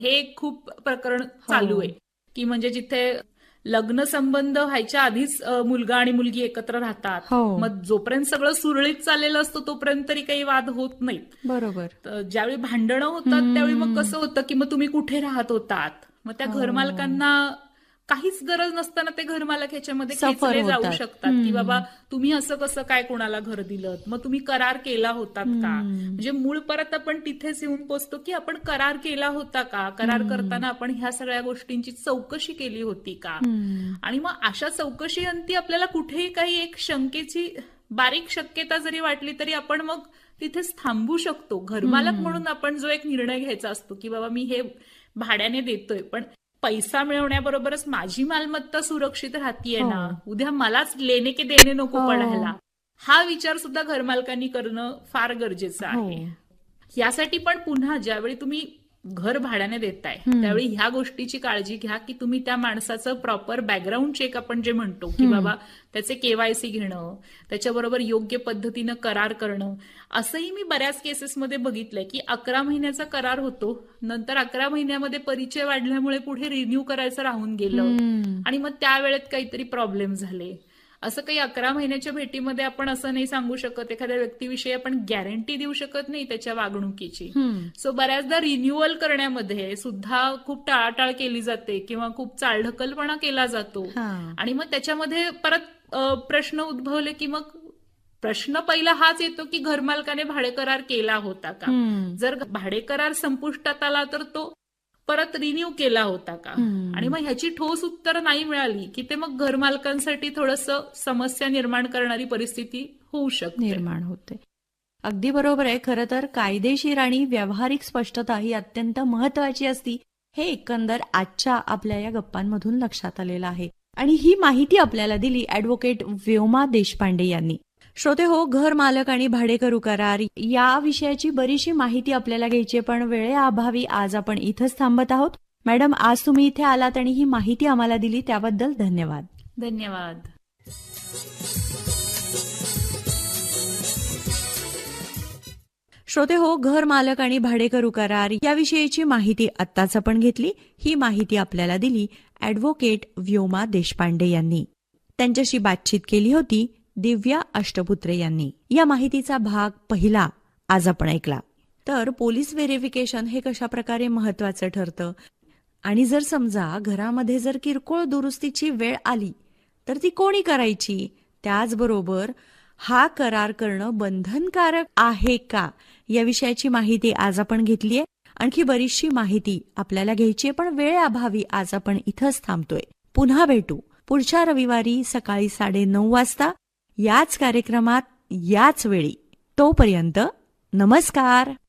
हे एक खूप प्रकरण चालू आहे की म्हणजे जिथे लग्न संबंध व्हायच्या आधीच मुलगा आणि मुलगी एकत्र राहतात. मग जोपर्यंत सगळं सुरळीत चाललेलं असतं तोपर्यंत तरी काही वाद होत नाहीत. बरोबर. ज्यावेळी भांडणं होतात त्यावेळी मग कसं होतं की मग तुम्ही कुठे राहत होतात, मग त्या घरमालकांना काहीच गरज नसताना ते घरमालक ह्याच्यामध्ये खेचले जाऊ शकतात की बाबा तुम्ही असं कसं काय कोणाला घर दिलं, मग तुम्ही करार केला होतात का. म्हणजे मूळ परत आपण तिथेच येऊन पोचतो की आपण करार केला होता का, करार करताना आपण ह्या सगळ्या गोष्टींची चौकशी केली होती का. आणि मग अशा चौकशी अंती आपल्याला कुठेही काही एक शंकेची बारीक शक्यता जरी वाटली तरी आपण मग तिथेच थांबू शकतो. घरमालक म्हणून आपण जो एक निर्णय घ्यायचा असतो की बाबा मी हे भाड्याने देतोय पण पैसा मिळवण्याबरोबरच माझी मालमत्ता सुरक्षित राहतीये ना, उद्या मलाच लेणे की देणे नको पडायला, हा विचार सुद्धा घरमालकांनी करणं फार गरजेचं आहे. यासाठी पण पुन्हा ज्यावेळी तुम्ही घर भाड्याने देताय त्यावेळी ह्या गोष्टीची काळजी घ्या की तुम्ही त्या माणसाचं प्रॉपर बॅकग्राऊंड चेक आपण जे म्हणतो की बाबा त्याचे केवायसी घेणं, त्याच्याबरोबर योग्य पद्धतीनं करार करणं. असंही मी बऱ्याच केसेसमध्ये बघितलंय की 11 महिन्याचा करार होतो, नंतर 11 महिन्यामध्ये परिचय वाढल्यामुळे पुढे रिन्यू करायचं राहून गेलं आणि मग त्यावेळेत काहीतरी प्रॉब्लेम झाले. असं काही 11 महिन्याच्या भेटीमध्ये आपण असं नाही सांगू शकत, एखाद्या व्यक्तीविषयी आपण गॅरंटी देऊ शकत नाही त्याच्या वागणुकीची. सो बऱ्याचदा रिन्युअल करण्यामध्ये सुद्धा खूप टाळाटाळ केली जाते किंवा खूप चालढकलपणा केला जातो आणि मग त्याच्यामध्ये परत प्रश्न उद्भवले की मग प्रश्न पहिला हाच येतो की घरमालकाने भाडेकरार केला होता का. जर भाडेकरार संपुष्टात आला तर तो परत रिन्यू केला होता का. आणि मग ह्याची ठोस उत्तर नाही मिळाली की ते मग घरमालकांसाठी थोडंसं समस्या निर्माण करणारी परिस्थिती होऊ शकते, निर्माण होते. अगदी बरोबर आहे. खरं तर कायदेशीर आणि व्यावहारिक स्पष्टता ही अत्यंत महत्वाची असती, हे एकंदर आजच्या आपल्या या गप्पांमधून लक्षात आलेलं आहे. आणि ही माहिती आपल्याला दिली ॲडव्होकेट व्योमा देशपांडे यांनी. श्रोते हो, घर मालक आणि भाडेकरू करार या विषयाची बरीचशी माहिती आपल्याला घ्यायची, पण वेळेअभावी आज आपण इथंच थांबत आहोत. मॅडम, आज तुम्ही इथे आलात आणि ही माहिती आम्हाला दिली त्याबद्दल धन्यवाद. धन्यवाद. श्रोते हो, घर मालक आणि भाडेकरू करार याविषयीची माहिती आत्ताच आपण घेतली. ही माहिती आपल्याला दिली ॲडव्होकेट व्योमा देशपांडे यांनी. त्यांच्याशी बातचीत केली होती दिव्या अष्टपुत्रे यांनी. या माहितीचा भाग पहिला आज आपण ऐकला. तर पोलीस व्हेरिफिकेशन हे कशा प्रकारे महत्वाचं ठरतं आणि जर समजा घरामध्ये जर किरकोळ दुरुस्तीची वेळ आली तर ती कोणी करायची, त्याचबरोबर हा करार करणं बंधनकारक आहे का, या विषयाची माहिती आज आपण घेतलीय. आणखी बरीचशी माहिती आपल्याला घ्यायची आहे, पण वेळेअभावी आज आपण इथंच थांबतोय. पुन्हा भेटू पुढच्या रविवारी सकाळी 9:30 वाजता याच कार्यक्रमात याच वेळी. तोपर्यंत नमस्कार.